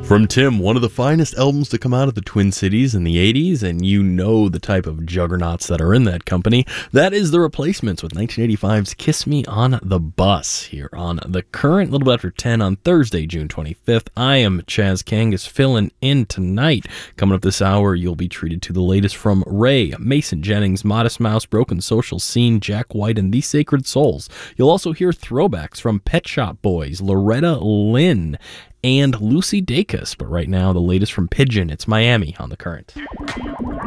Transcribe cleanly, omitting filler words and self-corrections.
From Tim, one of the finest albums to come out of the Twin Cities in the 80s, and you know the type of juggernauts that are in that company. That is The Replacements with 1985's Kiss Me on the Bus here on The Current, a little bit after 10 on Thursday, June 25th. I am Chaz Kangas filling in tonight. Coming up this hour, you'll be treated to the latest from Ray, Mason Jennings, Modest Mouse, Broken Social Scene, Jack White, and The Sacred Souls. You'll also hear throwbacks from Pet Shop Boys, Loretta Lynn, and Lucy Dacus. But right now, the latest from Pigeon. It's Miami on The Current.